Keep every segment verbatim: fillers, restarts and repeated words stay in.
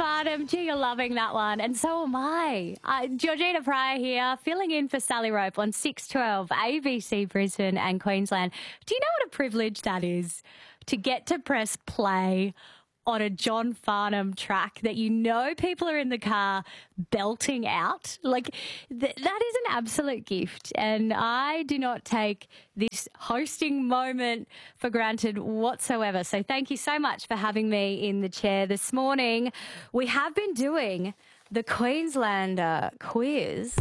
Farnham. Gee, you're loving that one. And so am I. Uh, Georgina Pryor here, filling in for Sally Rope on six twelve, A B C Brisbane and Queensland. Do you know what a privilege that is? To get to press play on a John Farnham track that you know people are in the car belting out. Like, th- that is an absolute gift. And I do not take this hosting moment for granted whatsoever. So thank you so much for having me in the chair this morning. We have been doing the Queenslander quiz.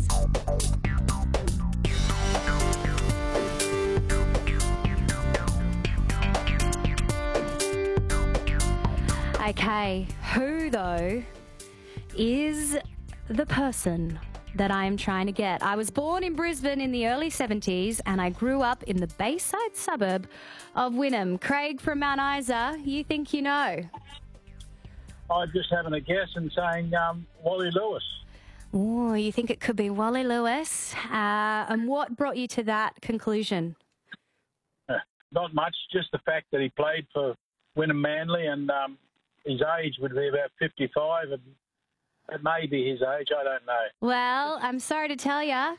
Okay, who, though, is the person that I am trying to get? I was born in Brisbane in the early seventies and I grew up in the Bayside suburb of Wynnum. Craig from Mount Isa, you think you know? I'm just having a guess and saying um, Wally Lewis. Oh, you think it could be Wally Lewis? Uh, and what brought you to that conclusion? Uh, not much, just the fact that he played for Wynnum Manly and... Um, his age would be about fifty-five, and it may be his age, I don't know. Well, I'm sorry to tell you.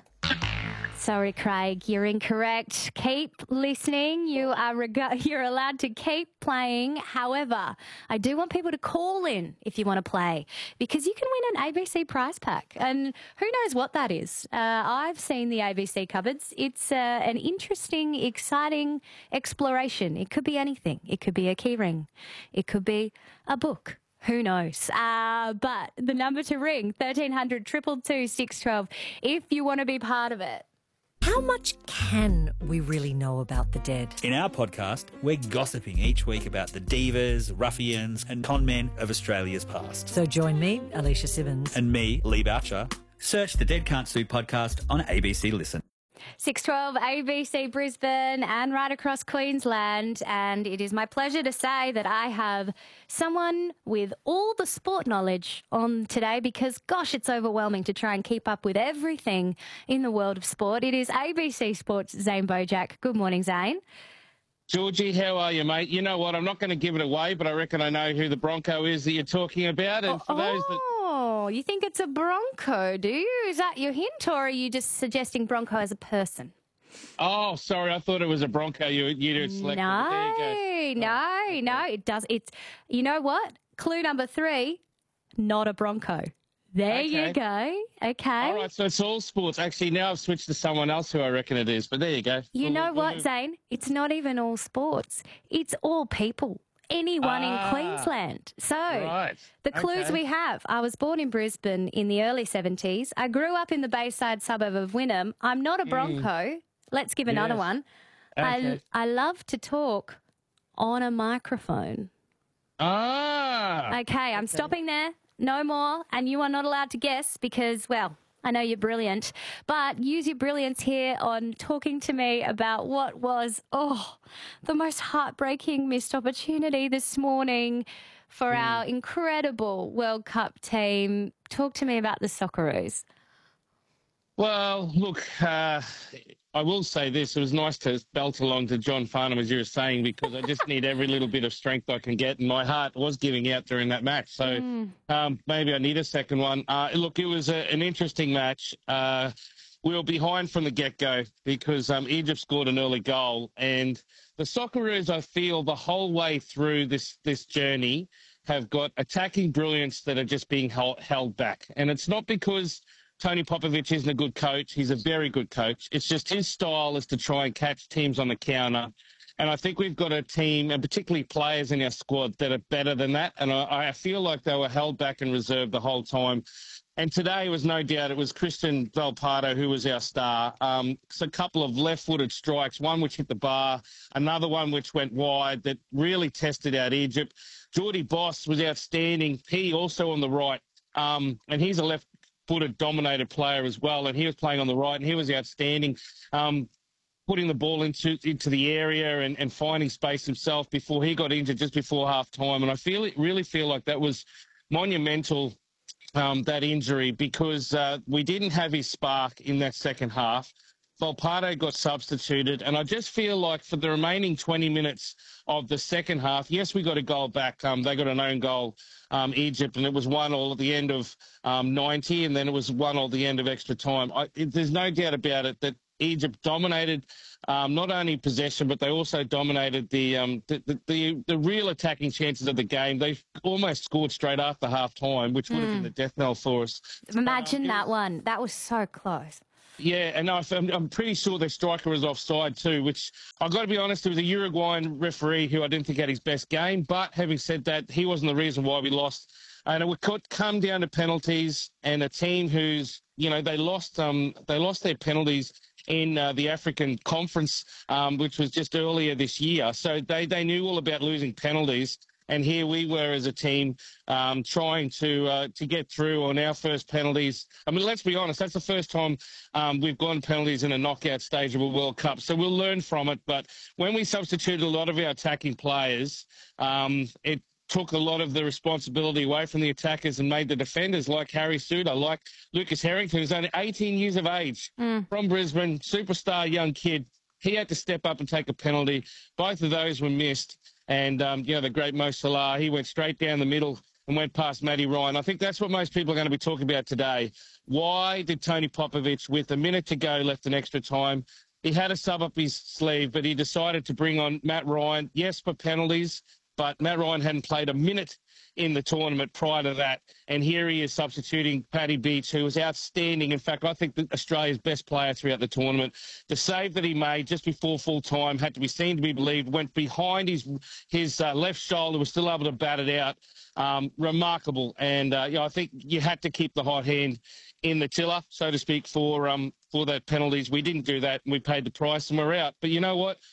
Sorry, Craig, you're incorrect. Keep listening. You are reg- you're allowed to keep playing. However, I do want people to call in if you want to play, because you can win an A B C prize pack. And who knows what that is? Uh, I've seen the A B C cupboards. It's uh, an interesting, exciting exploration. It could be anything. It could be a key ring. It could be a book. Who knows? Uh, but the number to ring, thirteen hundred, two two two, six one two, if you want to be part of it. How much can we really know about the dead? In our podcast, we're gossiping each week about the divas, ruffians and con men of Australia's past. So join me, Alicia Simmons. And me, Lee Boucher. Search the Dead Can't Sue podcast on A B C Listen. six twelve A B C Brisbane and right across Queensland. And it is my pleasure to say that I have someone with all the sport knowledge on today, because, gosh, it's overwhelming to try and keep up with everything in the world of sport. It is A B C Sports' Zane Bojack. Good morning, Zane. Georgie, how are you, mate? You know what? I'm not going to give it away, but I reckon I know who the Bronco is that you're talking about. And for oh, those that... Oh, you think it's a Bronco, do you? Is that your hint, or are you just suggesting Bronco as a person? Oh, sorry, I thought it was a Bronco you, you'd have selected. No, there you go. no, Oh, okay. no, it does. It's, you know what? Clue number three, not a Bronco. There Okay. you go. Okay. All right, so it's all sports. Actually, now I've switched to someone else who I reckon it is, but there you go. You We'll- know we'll what, move- Zane? It's not even all sports. It's all people. Anyone Ah, in Queensland. So Right. the clues Okay. we have: I was born in Brisbane in the early seventies. I grew up in the Bayside suburb of Wynnum. I'm not a Bronco. Let's give another Yes. one. I, Okay. I love to talk on a microphone. Ah. Okay, I'm stopping there. No more. And you are not allowed to guess because, well, I know you're brilliant. But use your brilliance here on talking to me about what was, oh, the most heartbreaking missed opportunity this morning for our incredible World Cup team. Talk to me about the Socceroos. Well, look, uh, I will say this. It was nice to belt along to John Farnham, as you were saying, because I just need every little bit of strength I can get, and my heart was giving out during that match. So Mm. um, maybe I need a second one. Uh, look, it was a, an interesting match. Uh, we were behind from the get-go because um, Egypt scored an early goal, and the Socceroos, I feel, the whole way through this, this journey have got attacking brilliance that are just being held, held back. And it's not because Tony Popovich isn't a good coach. He's a very good coach. It's just his style is to try and catch teams on the counter. And I think we've got a team, and particularly players in our squad, that are better than that. And I, I feel like they were held back and reserved the whole time. And today was no doubt it was Christian Valpardo who was our star. Um, it's a couple of left-footed strikes, one which hit the bar, another one which went wide that really tested out Egypt. Geordie Boss was outstanding. He also on the right, um, and he's a left footed dominated player as well, and he was playing on the right, and he was outstanding, um, putting the ball into into the area and, and finding space himself before he got injured just before half time. And I feel it really feel like that was monumental, um, that injury, because uh, we didn't have his spark in that second half. Volpato got substituted, and I just feel like for the remaining twenty minutes of the second half, yes, we got a goal back. Um, they got an own goal, um, Egypt, and it was one all at the end of um, ninety, and then it was one all at the end of extra time. I, it, there's no doubt about it that Egypt dominated um, not only possession, but they also dominated the, um, the, the the the real attacking chances of the game. They almost scored straight after half time, which would have been the death knell for us. Imagine Um, it that was- one. That was so close. Yeah, and I- I'm, I'm pretty sure their striker was offside too, which I've got to be honest, it was a Uruguayan referee who I didn't think had his best game. But having said that, he wasn't the reason why we lost. And it would co- come down to penalties, and a team who's, you know, they lost um they lost their penalties in uh, the African Conference, um, which was just earlier this year. So they, they knew all about losing penalties. And here we were as a team um, trying to uh, to get through on our first penalties. I mean, let's be honest, that's the first time um, we've gone penalties in a knockout stage of a World Cup. So we'll learn from it. But when we substituted a lot of our attacking players, um, it took a lot of the responsibility away from the attackers and made the defenders like Harry Suter, like Lucas Harrington, who's only eighteen years of age, Mm. from Brisbane, superstar young kid. He had to step up and take a penalty. Both of those were missed. And, um, you know, the great Mo Salah, he went straight down the middle and went past Matty Ryan. I think that's what most people are going to be talking about today. Why did Tony Popovich, with a minute to go left in extra time, he had a sub up his sleeve, but he decided to bring on Matt Ryan, yes, for penalties, but Matt Ryan hadn't played a minute in the tournament prior to that. And here he is substituting Paddy Beach, who was outstanding. In fact, I think that Australia's best player throughout the tournament. The save that he made just before full time had to be seen to be believed, went behind his his uh, left shoulder, was still able to bat it out. Um, remarkable. And, uh, you know, I think you had to keep the hot hand in the tiller, so to speak, for um for that penalties. We didn't do that, and we paid the price, and we're out. But you know what?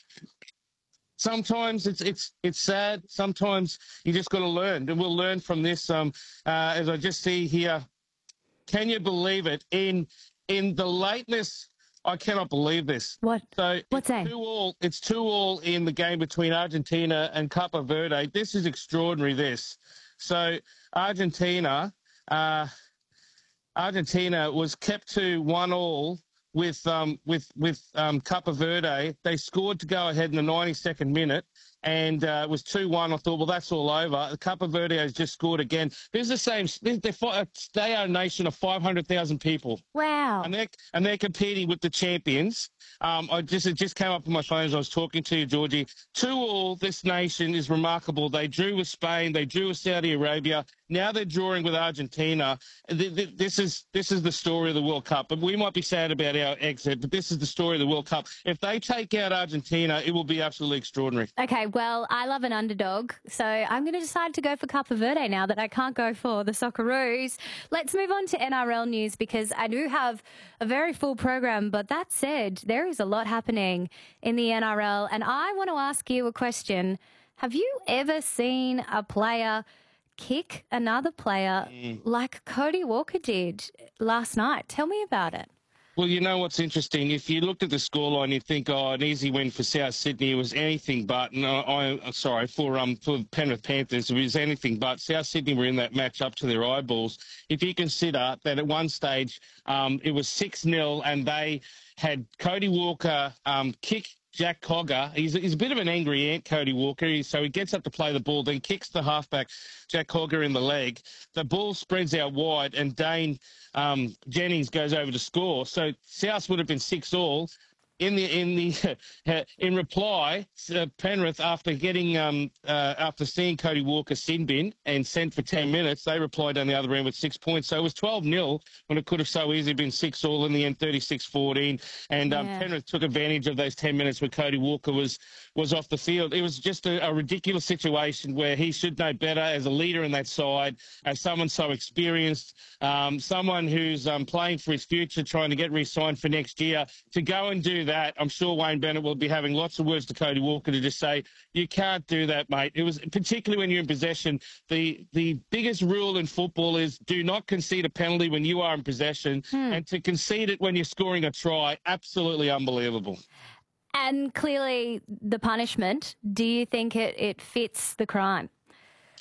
Sometimes it's it's it's sad. Sometimes you just got to learn, and we'll learn from this. Um, uh, as I just see here, can you believe it? In in the lateness, I cannot believe this. What? So What's it's that? two all. It's two all in the game between Argentina and Cape Verde. This is extraordinary. This. So Argentina, uh, Argentina was kept to one all. With um with with um Cape Verde, they scored to go ahead in the ninety-second minute, and uh, it was two one. I thought, well, that's all over. Cape Verde has just scored again. This is the same. They're, they are a nation of five hundred thousand people, Wow. and they're and they're competing with the champions. Um, I just it just came up on my phone as I was talking to you, Georgie. Two all. This nation is remarkable. They drew with Spain. They drew with Saudi Arabia. Now they're drawing with Argentina. This is this is the story of the World Cup. But we might be sad about our exit, but this is the story of the World Cup. If they take out Argentina, it will be absolutely extraordinary. Okay, well, I love an underdog, so I'm going to decide to go for Cape Verde now that I can't go for the Socceroos. Let's move on to N R L news because I do have a very full program, but that said, there is a lot happening in the N R L, and I want to ask you a question. Have you ever seen a player kick another player Mm. like Cody Walker did last night? Tell me about it. Well, you know what's interesting? If you looked at the scoreline, you'd think, oh, an easy win for South Sydney. It was anything but. No, I, I'm sorry, for um for Penrith Panthers, it was anything but. South Sydney were in that match up to their eyeballs. If you consider that at one stage um, it was six nil and they had Cody Walker um, kick Jack Cogger. He's, he's a bit of an angry ant, Cody Walker. He, so he gets up to play the ball, then kicks the halfback, Jack Cogger, in the leg. The ball spreads out wide, and Dane um, Jennings goes over to score. So South would have been six all. In the in the in reply, uh, Penrith, after getting um uh, after seeing Cody Walker sin bin and sent for ten minutes, they replied down the other end with six points. So it was twelve nil when it could have so easily been six all. In the end, thirty-six fourteen, and um, Yeah. Penrith took advantage of those ten minutes where Cody Walker was was off the field. It was just a, a ridiculous situation where he should know better as a leader in that side, as someone so experienced, um, someone who's um, playing for his future, trying to get re-signed for next year, to go and do that. I'm sure Wayne Bennett will be having lots of words to Cody Walker to just say, you can't do that, mate. It was particularly when you're in possession. The the biggest rule in football is do not concede a penalty when you are in possession, and to concede it when you're scoring a try, absolutely unbelievable. And clearly the punishment, do you think it, it fits the crime?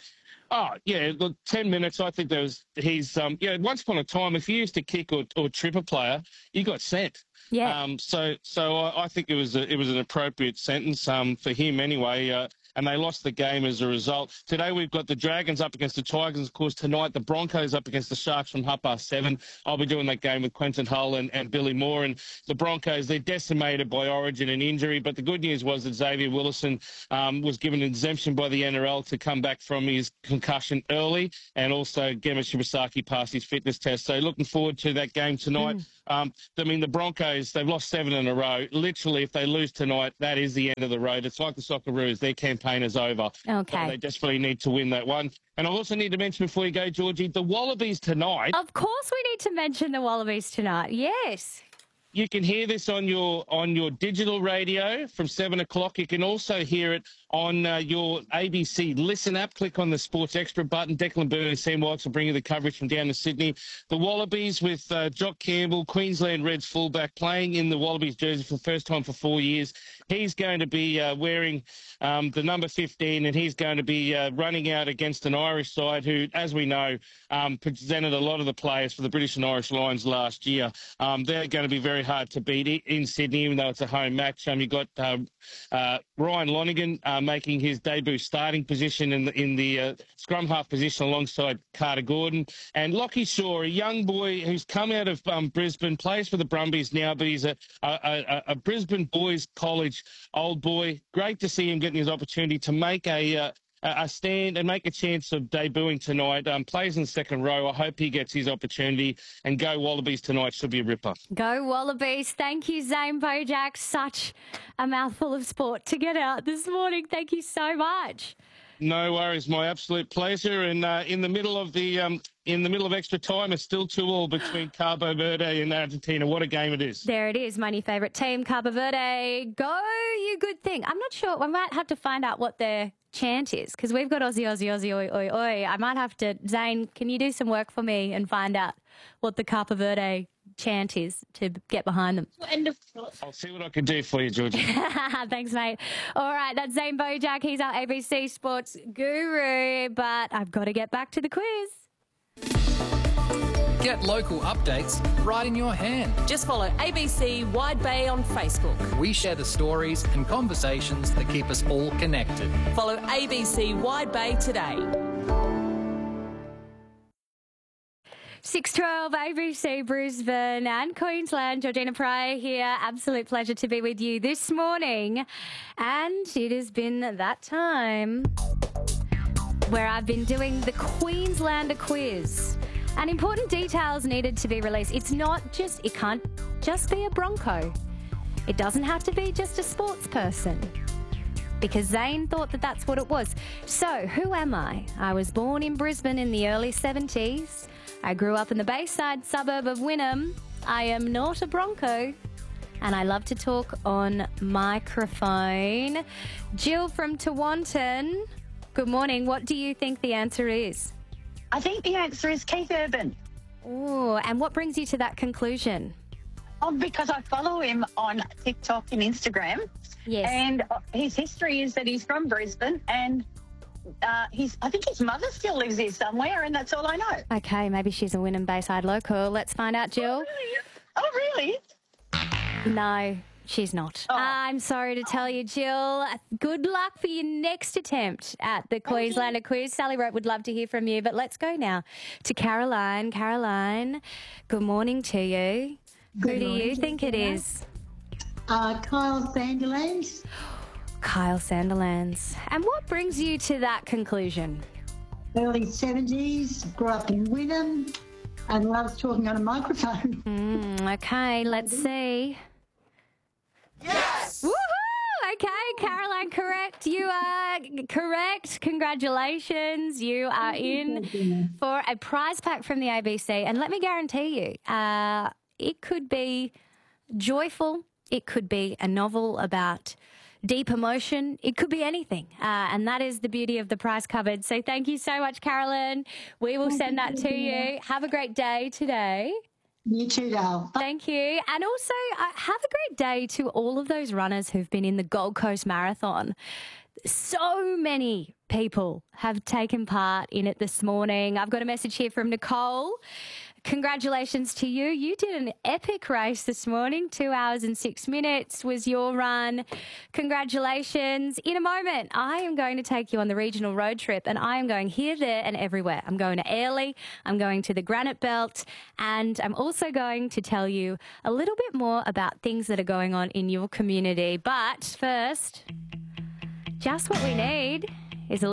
Oh, yeah, look, ten minutes, I think there was, he's, um, yeah, once upon a time, if you used to kick or, or trip a player, you got sent. Yeah. Um, so so I, I think it was a, it was an appropriate sentence um, for him anyway, uh, and they lost the game as a result. Today we've got the Dragons up against the Tigers, of course. Tonight the Broncos up against the Sharks from half past seven. I'll be doing that game with Quentin Hull and, and Billy Moore. And the Broncos, they're decimated by origin and injury, but the good news was that Xavier Willison um, was given an exemption by the N R L to come back from his concussion early, and also Gemma Shibasaki passed his fitness test. So looking forward to that game tonight. Mm. Um, I mean, the Broncos, they've lost seven in a row. Literally, if they lose tonight, that is the end of the road. It's like the Socceroos. Their campaign is over. Okay. So they desperately need to win that one. And I also need to mention before you go, Georgie, the Wallabies tonight. Of course we need to mention the Wallabies tonight. Yes. You can hear this on your on your digital radio from seven o'clock. You can also hear it on uh, your A B C Listen app. Click on the Sports Extra button. Declan Byrne and Sam Wilkes will bring you the coverage from down in Sydney. The Wallabies with uh, Jock Campbell, Queensland Reds fullback, playing in the Wallabies jersey for the first time for four years. He's going to be uh, wearing um, the number fifteen, and he's going to be uh, running out against an Irish side who, as we know, um, presented a lot of the players for the British and Irish Lions last year. Um, they're going to be very hard to beat in Sydney, even though it's a home match. Um, you've got uh, uh, Ryan Lonigan uh, making his debut starting position in the, in the uh, scrum half position alongside Carter Gordon. And Lockie Shaw, a young boy who's come out of um, Brisbane, plays for the Brumbies now, but he's a, a, a, a Brisbane Boys College old boy. Great to see him getting his opportunity to make a... Uh, a stand and make a chance of debuting tonight. Um, plays in the second row. I hope he gets his opportunity. And go Wallabies tonight. Should be a ripper. Go Wallabies. Thank you, Zane Bojack. Such a mouthful of sport to get out this morning. Thank you so much. No worries, my absolute pleasure. And uh, in the middle of the um, in the middle of extra time, it's still two all between Cabo Verde and Argentina. What a game it is! There it is, my new favourite team, Cabo Verde. Go, you good thing. I'm not sure. I might have to find out what their chant is, because we've got Aussie, Aussie, Aussie, oi, oi, oi. I might have to. Zane, can you do some work for me and find out what the Cabo Verde chant is to get behind them? I'll see what I can do for you, Georgie. Thanks, mate. All right, that's Zane Bojack. He's our A B C Sports guru, but I've got to get back to the quiz. Get local updates right in your hand. Just follow A B C Wide Bay on Facebook. We share the stories and conversations that keep us all connected. Follow A B C Wide Bay today. six twelve A B C Brisbane and Queensland. Georgina Pryor here. Absolute pleasure to be with you this morning. And it has been that time where I've been doing the Queenslander quiz. And important details needed to be released. It's not just, it can't just be a Bronco. It doesn't have to be just a sports person, because Zane thought that that's what it was. So, who am I? I was born in Brisbane in the early seventies. I grew up in the Bayside suburb of Wynnum. I am not a Bronco, and I love to talk on microphone. Jill from Tewantin, good morning. What do you think the answer is? I think the answer is Keith Urban. Oh, and what brings you to that conclusion? Oh, because I follow him on TikTok and Instagram. Yes. And his history is that he's from Brisbane, and uh, he's, I think his mother still lives here somewhere, and that's all I know. Okay, maybe she's a Wynnum Bayside local. Let's find out, Jill. Oh, really? No, she's not. Oh. I'm sorry to tell you, Jill. Good luck for your next attempt at the Queenslander quiz. Sally Rope would love to hear from you, but let's go now to Caroline. Caroline, good morning to you. Good Who do morning, you think it Jessica. is? Uh, Kyle Sandilands. Kyle Sandilands. And what brings you to that conclusion? Early seventies, grew up in Wynnum, and loves talking on a microphone. Mm, okay, let's see. Yes! Woohoo! Okay, Caroline, correct. You are correct. Congratulations. You are in for a prize pack from the A B C. And let me guarantee you, uh, it could be joyful. It could be a novel about deep emotion. It could be anything. Uh, and that is the beauty of the prize cupboard. So thank you so much, Carolyn. We will send that to you. Have a great day today. You too, Dale. Thank you. And also, uh, have a great day to all of those runners who've been in the Gold Coast Marathon. So many people have taken part in it this morning. I've got a message here from Nicole. Congratulations to you. You did an epic race this morning. Two hours and six minutes was your run. Congratulations. In a moment, I am going to take you on the regional road trip, and I am going here, there and everywhere. I'm going to Airlie, I'm going to the Granite Belt, and I'm also going to tell you a little bit more about things that are going on in your community. But first, just what we need.